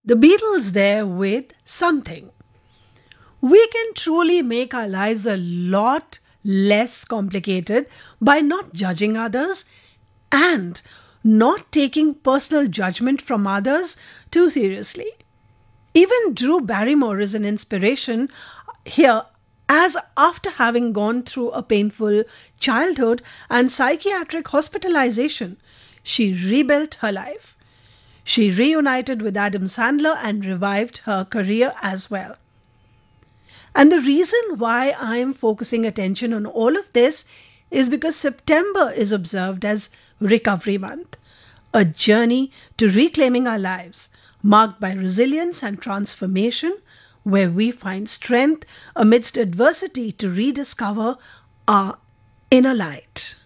The Beatles there with Something. We can truly make our lives a lot less complicated by not judging others and not taking personal judgment from others too seriously. Even Drew Barrymore is an inspiration here, as after having gone through a painful childhood and psychiatric hospitalization, she rebuilt her life. She reunited with Adam Sandler and revived her career as well. And the reason why I am focusing attention on all of this is because September is observed as Recovery Month, a journey to reclaiming our lives, marked by resilience and transformation, where we find strength amidst adversity to rediscover our inner light.